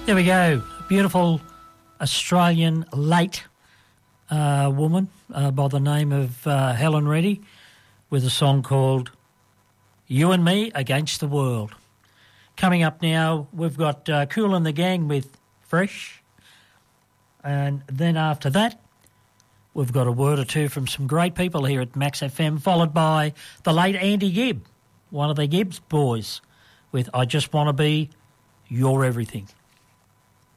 There we go. Beautiful Australian late woman by the name of Helen Reddy with a song called You and Me Against the World. Coming up now, we've got Kool and the Gang with Fresh. And then after that, we've got a word or two from some great people here at Max FM, followed by the late Andy Gibb, one of the Gibbs boys, with I Just Want to Be Your Everything.